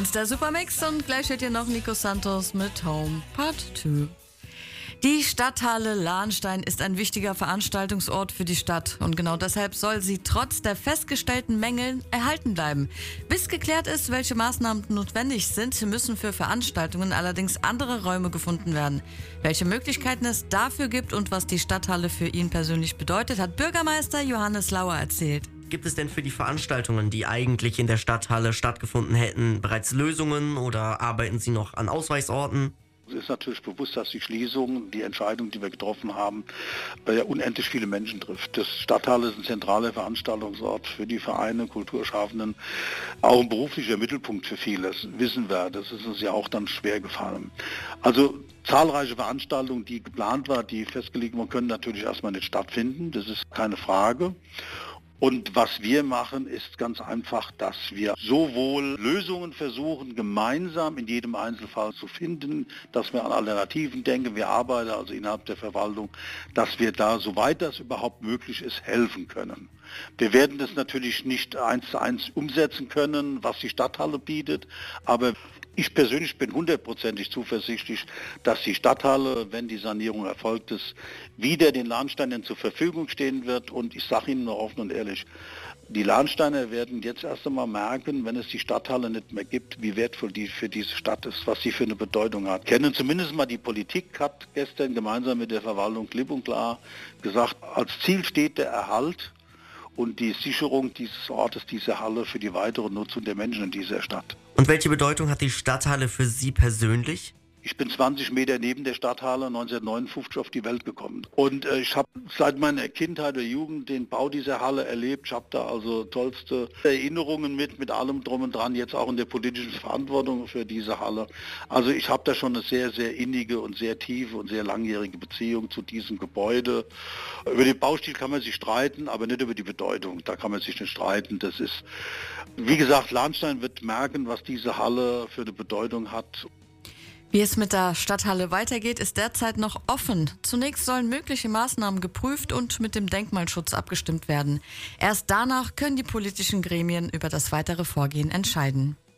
Das ist der Supermix und gleich hört ihr noch Nico Santos mit Home Part 2. Die Stadthalle Lahnstein ist ein wichtiger Veranstaltungsort für die Stadt und genau deshalb soll sie trotz der festgestellten Mängeln erhalten bleiben. Bis geklärt ist, welche Maßnahmen notwendig sind, müssen für Veranstaltungen allerdings andere Räume gefunden werden. Welche Möglichkeiten es dafür gibt und was die Stadthalle für ihn persönlich bedeutet, hat Bürgermeister Johannes Lauer erzählt. Gibt es denn für die Veranstaltungen, die eigentlich in der Stadthalle stattgefunden hätten, bereits Lösungen oder arbeiten Sie noch an Ausweichsorten? Es ist natürlich bewusst, dass die Schließung, die Entscheidung, die wir getroffen haben, ja unendlich viele Menschen trifft. Das Stadthalle ist ein zentraler Veranstaltungsort für die Vereine, Kulturschaffenden, auch ein beruflicher Mittelpunkt für viele. Das wissen wir, das ist uns ja auch dann schwer gefallen. Also zahlreiche Veranstaltungen, die geplant waren, die festgelegt wurden, können natürlich erstmal nicht stattfinden, das ist keine Frage. Und was wir machen, ist ganz einfach, dass wir sowohl Lösungen versuchen, gemeinsam in jedem Einzelfall zu finden, dass wir an Alternativen denken, wir arbeiten also innerhalb der Verwaltung, dass wir da, soweit das überhaupt möglich ist, helfen können. Wir werden das natürlich nicht 1:1 umsetzen können, was die Stadthalle bietet, aber ich persönlich bin 100%ig zuversichtlich, dass die Stadthalle, wenn die Sanierung erfolgt ist, wieder den Lahnsteinern zur Verfügung stehen wird. Und ich sage Ihnen nur offen und ehrlich, die Lahnsteiner werden jetzt erst einmal merken, wenn es die Stadthalle nicht mehr gibt, wie wertvoll die für diese Stadt ist, was sie für eine Bedeutung hat. Kennen zumindest mal die Politik hat gestern gemeinsam mit der Verwaltung klipp und klar gesagt, als Ziel steht der Erhalt und die Sicherung dieses Ortes, dieser Halle für die weitere Nutzung der Menschen in dieser Stadt. Und welche Bedeutung hat die Stadthalle für Sie persönlich? Ich bin 20 Meter neben der Stadthalle 1959 auf die Welt gekommen. Und ich habe seit meiner Kindheit oder Jugend den Bau dieser Halle erlebt. Ich habe da also tollste Erinnerungen mit allem drum und dran, jetzt auch in der politischen Verantwortung für diese Halle. Also ich habe da schon eine sehr, sehr innige und sehr tiefe und sehr langjährige Beziehung zu diesem Gebäude. Über den Baustil kann man sich streiten, aber nicht über die Bedeutung. Da kann man sich nicht streiten. Das ist, wie gesagt, Lahnstein wird merken, was diese Halle für eine Bedeutung hat. Wie es mit der Stadthalle weitergeht, ist derzeit noch offen. Zunächst sollen mögliche Maßnahmen geprüft und mit dem Denkmalschutz abgestimmt werden. Erst danach können die politischen Gremien über das weitere Vorgehen entscheiden.